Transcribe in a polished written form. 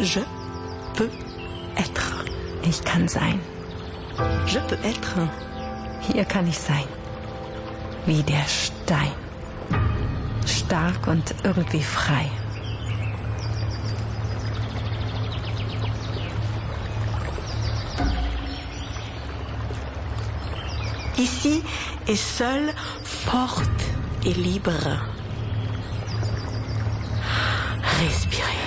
Je peux être. Ich kann sein. Je peux être. Hier kann ich sein. Wie der Stein. Stark und irgendwie frei. Ici est seule, forte et libre. Respirez.